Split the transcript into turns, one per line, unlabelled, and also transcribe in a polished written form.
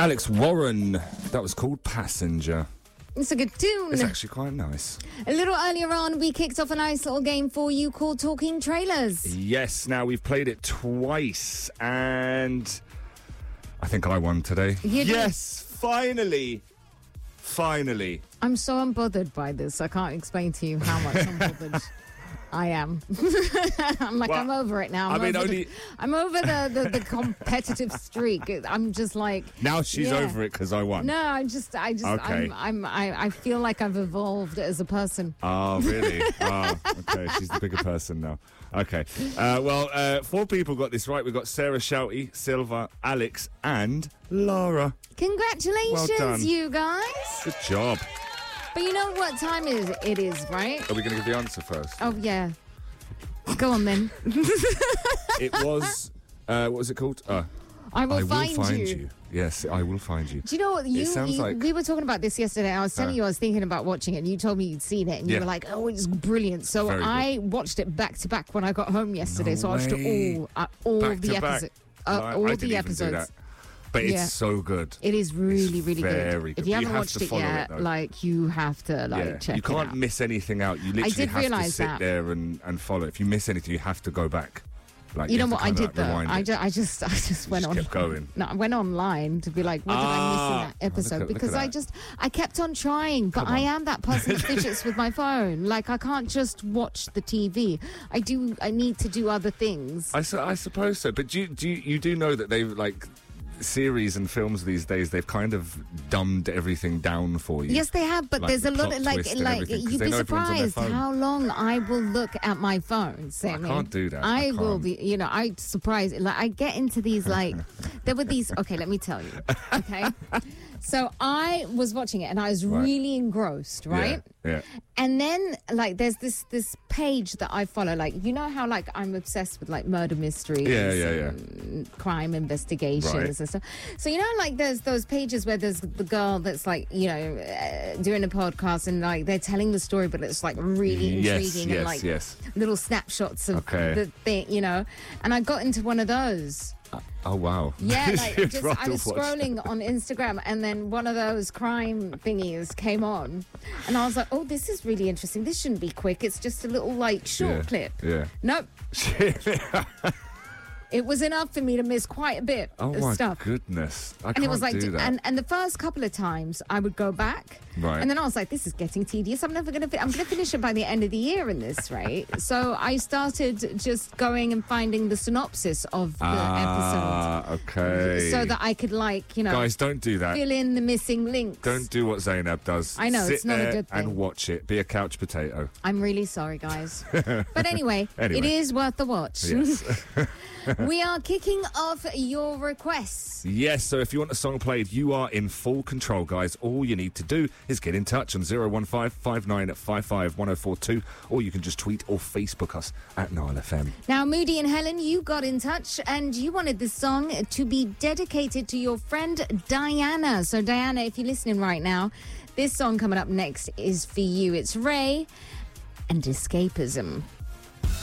Alex Warren. That was called Passenger.
It's a good tune.
It's actually quite nice.
A little earlier on, we kicked off a nice little game for you called Talking Trailers.
Yes, now we've played it twice, and I think I won today.
You did.
Yes, finally.
I'm so unbothered by this. I can't explain to you how much unbothered I am. I'm like,
Well,
I'm over it now. I'm over the competitive streak. I'm just like,
Now she's over it because I won.
no, I
Okay.
I feel like I've evolved as a person.
Oh, really? Oh, okay. She's the bigger person now. Okay. Well, 4 people got this right. We've got Sarah Shouty, Silva, Alex, and Laura.
Congratulations,
Well done.
you guys.
Good job.
But you know what time it is, right?
Are we going to give the answer first?
Oh, yeah. Go on, then.
It was, what was it called?
I will find
you. Yes, I will find you.
Do you know what? We were talking about this yesterday. I was telling you I was thinking about watching it, and you told me you'd seen it, and you were like, oh, it's brilliant. So
Very
I watched it back to back when I got home yesterday.
No
so I watched
way.
all
Back
the
to back.
episodes.
No,
All
I
the
didn't even do
episodes.
that. But
Yeah.
it's so good.
It is really, really
very
good. If
good.
you
You
haven't
have
watched
to
it
follow
yet,
it, though.
like you have to check
You
it
can't
out.
miss anything out. You literally
did
have to
realise
sit
that.
there and follow. If you miss anything, you have to go back. Like,
You know
have to
what I
kinda,
did
like,
though?
rewind it.
I just went on.
kept going.
No, I went online to be like, what did I miss in that episode?
look at
Because
that.
I kept on trying, but
Come
I
on.
am that person that fidgets with my phone. Like I can't just watch the TV. I need to do other things.
I suppose so. But you do know that they've like series and films these days, they've kind of dumbed everything down for you.
Yes, they have, but
Like
there's
the
a lot
plot
of like
twist and everything, 'cause
you'd
they
be
know everyone's on their
surprised
phone.
how long I will look at my phone. Sammy.
I can't do that.
I
I
will
can't.
be, I'm surprised. Like I get into these like there were these. Okay, let me tell you. Okay, so I was watching it and I was
Right.
really engrossed, right?
Yeah.
And then like there's this page that I follow, like you know how like I'm obsessed with like murder mysteries,
Yeah.
and crime investigations
Right.
and stuff. So you know like there's those pages where there's the girl that's like doing a podcast and like they're telling the story, but it's like really intriguing and like
yes.
little snapshots of
Okay.
the thing, And I got into one of those.
Oh wow.
Yeah, like
You'd
just I
rather
was
watch
scrolling on Instagram and then one of those crime thingies came on and I was like, oh, this is really interesting. This shouldn't be quick. It's just a little like short clip.
Yeah.
Nope. It was enough for me to miss quite a bit
Oh
of
my
stuff.
goodness. I
And
can't
it was like,
do that.
and the first couple of times I would go back,
Right.
and then I was like, this is getting tedious. I'm going to finish it by the end of the year in this rate. So I started just going and finding the synopsis of the episode,
Okay.
so that I could
Guys, don't do that.
fill in the missing links.
Don't do what Zainab does.
I know,
Sit
it's not a
there
good thing.
and watch it. Be a couch potato.
I'm really sorry, guys. But anyway,
Anyway.
it is worth the watch.
Yes.
We are kicking off your requests.
Yes, so if you want a song played, you are in full control, guys. All you need to do is get in touch on 015 5955 1042, or you can just tweet or Facebook us at Nile FM.
Now, Moody and Helen, you got in touch and you wanted this song to be dedicated to your friend Diana. So, Diana, if you're listening right now, this song coming up next is for you. It's Ray and Escapism.